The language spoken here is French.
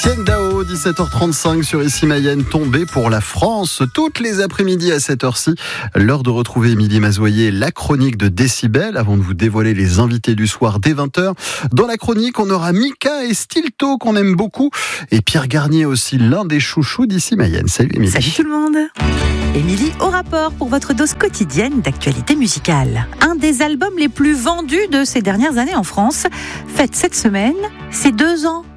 Tieng Dao, 17h35 sur Ici Mayenne, tombée pour la France. Toutes les après-midi à cette heure-ci, l'heure de retrouver Émilie Mazoyer, la chronique de Décibel, avant de vous dévoiler les invités du soir dès 20h. Dans la chronique, on aura Mika et Stilto, qu'on aime beaucoup, et Pierre Garnier aussi, l'un des chouchous d'Ici Mayenne. Salut Émilie. Salut tout le monde. Émilie au rapport pour votre dose quotidienne d'actualité musicale. Un des albums les plus vendus de ces dernières années en France fête cette semaine ses 2 ans.